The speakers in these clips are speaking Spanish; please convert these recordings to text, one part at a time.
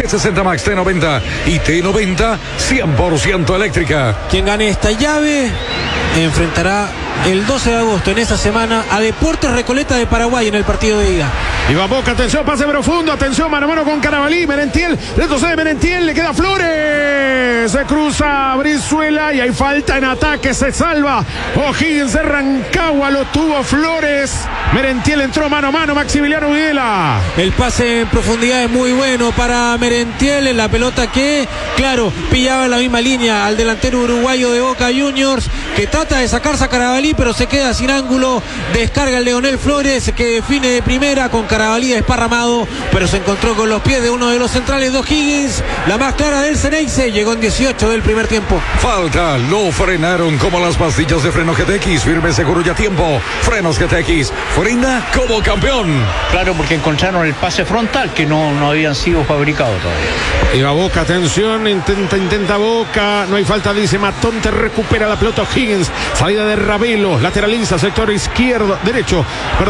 T60 Max, T90 y T90 100% eléctrica. Quien gane esta llave enfrentará el 12 de agosto en esa semana a Deportes Recoleta de Paraguay en el partido de ida. Y va Boca, atención, pase profundo, atención, mano a mano con Carabalí, Merentiel, retrocede Merentiel, le queda Flores, se cruza Brizuela y hay falta en ataque, se salva O'Higgins de Rancagua, lo tuvo Flores, Merentiel entró mano a mano, Maximiliano Videla. El pase en profundidad es muy bueno para Merentiel, en la pelota que, claro, pillaba en la misma línea al delantero uruguayo de Boca Juniors, que trata de sacarse a Carabalí, pero se queda sin ángulo, descarga el Leonel Flores, que define de primera con Carabalí desparramado, pero se encontró con los pies de uno de los centrales de O'Higgins, la más clara del Ceneice, llegó en 18 del primer tiempo. Falta, lo frenaron como las pastillas de freno GTX, firme, seguro y a tiempo. Frenos GTX, frena como campeón. Claro, porque encontraron el pase frontal que no habían sido fabricados todavía. Y va Boca, atención, intenta Boca, no hay falta, dice Matón, te recupera la pelota O'Higgins, salida de Ravelo, lateraliza, sector derecho,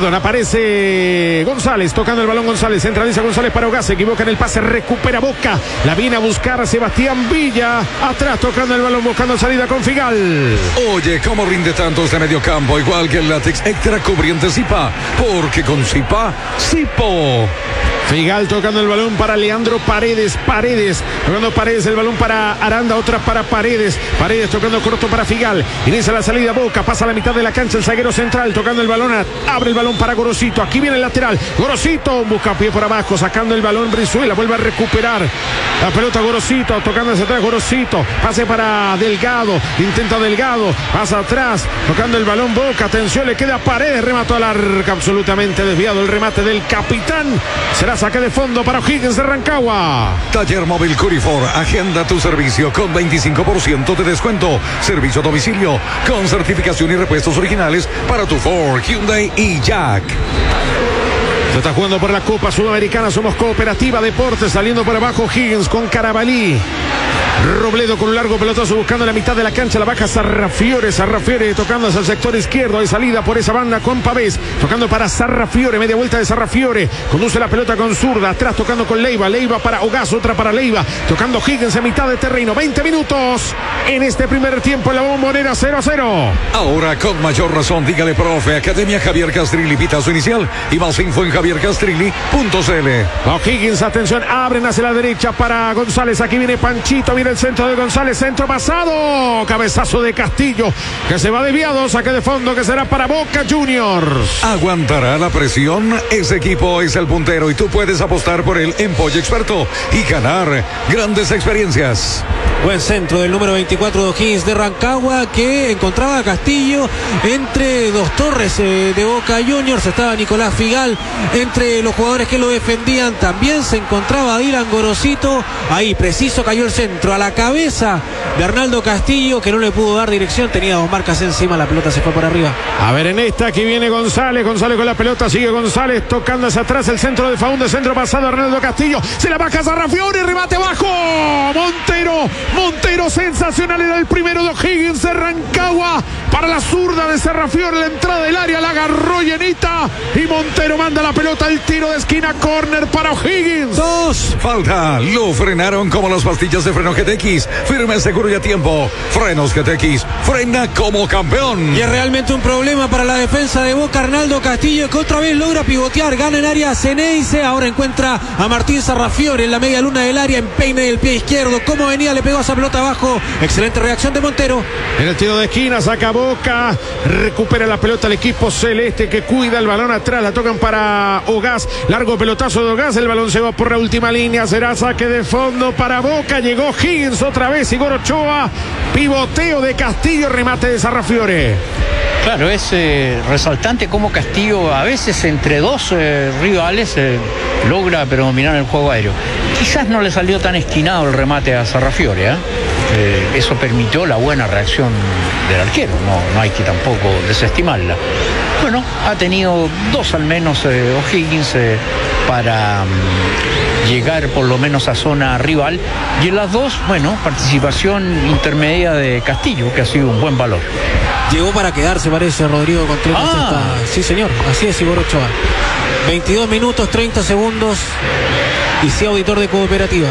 aparece González, tocando el balón González, centraliza González para Ogaz, se equivoca en el pase, recupera Boca, la viene a buscar a Sebastián Villa, atrás tocando el balón, buscando salida con Figal. Oye, ¿cómo rinde tanto este mediocampo? Igual que el látex extra cubriente Zipa, porque con Zipa, Zipo. Figal tocando el balón para Leandro Paredes, tocando Paredes, el balón para Aranda, otra para Paredes tocando corto para Figal, inicia la salida Boca, pasa a la mitad de la cancha el zaguero central, tocando el balón, abre el balón para Gorosito, aquí viene el lateral, Gorosito busca pie por abajo, sacando el balón Brizuela, vuelve a recuperar la pelota Gorosito, tocando hacia atrás Gorosito, pase para Delgado, intenta Delgado, pasa atrás, tocando el balón Boca, atención, le queda Paredes, remató al arco, absolutamente desviado el remate del capitán, será saque de fondo para O'Higgins de Rancagua. Taller Móvil Curifor, agenda tu servicio con 25% de descuento. Servicio a domicilio con certificación y repuestos originales para tu Ford, Hyundai y Jack. Se está jugando por la Copa Sudamericana, somos Cooperativa Deportes, saliendo por abajo O'Higgins con Carabalí. Robledo con un largo pelotazo buscando la mitad de la cancha, la baja Sarrafiore tocando hacia el sector izquierdo, hay salida por esa banda con Pavés, tocando para Sarrafiore, media vuelta de Sarrafiore, conduce la pelota con zurda, atrás tocando con Leiva para Ogaz, otra para Leiva, tocando Higgins en mitad de terreno, 20 minutos en este primer tiempo en la Bombonera, 0-0. Ahora con mayor razón, dígale profe, Academia Javier Castrilli, pitazo inicial y más info en javiercastrilli.cl. O'Higgins, atención, abren hacia la derecha para González, aquí viene Panchito, viene el centro de González, centro pasado, cabezazo de Castillo, que se va desviado, saque de fondo que será para Boca Juniors. ¿Aguantará la presión? Ese equipo es el puntero y tú puedes apostar por él en Pollo Experto y ganar grandes experiencias. Buen centro del número 24 de O'Higgins de Rancagua, que encontraba a Castillo entre dos torres de Boca Juniors. Estaba Nicolás Figal entre los jugadores que lo defendían. También se encontraba Dylan Gorosito. Ahí preciso cayó el centro a la cabeza de Arnaldo Castillo, que no le pudo dar dirección. Tenía dos marcas encima, la pelota se fue por arriba. A ver, en esta aquí viene González con la pelota, sigue González tocando hacia atrás el centro de Faúndez, centro pasado Arnaldo Castillo, se la baja Sarrafiore, remate bajo Montero, sensacional, era el primero de O'Higgins de Rancagua, para la zurda de Sarrafiore, la entrada del área, la agarró llenita y Montero manda la pelota al tiro de esquina, córner para O'Higgins. Falta, lo frenaron como las pastillas de freno GTX, firme, seguro y a tiempo. Frenos GTX, frena como campeón. Y es realmente un problema para la defensa de Boca, Arnaldo Castillo, que otra vez logra pivotear, gana en área Ceneice, ahora encuentra a Martín Sarrafiore en la media luna del área, en peine del pie izquierdo, como venía, le pegó a esa pelota abajo, excelente reacción de Montero. En el tiro de esquina saca Boca, recupera la pelota el equipo celeste, que cuida el balón atrás, la tocan para Ogaz, largo pelotazo de Ogaz, el balón se va por la última línea, será saque de fondo para Boca, llegó Higgins otra vez, Igor Ochoa, pivoteo de Castillo, remate de Sarrafiore. Claro, es resaltante cómo Castillo a veces entre dos rivales logra predominar el juego aéreo. Quizás no le salió tan esquinado el remate a Sarrafiore, eso permitió la buena reacción del arquero, no hay que tampoco desestimarla. Bueno, ha tenido dos al menos O'Higgins para llegar por lo menos a zona rival, y en las dos, bueno, participación intermedia de Castillo, que ha sido un buen valor. Llegó para quedarse, parece, Rodrigo Contreras. Sí, señor, así es, Igor Ochoa. 22 minutos, 30 segundos. Y sí, auditor de Cooperativa.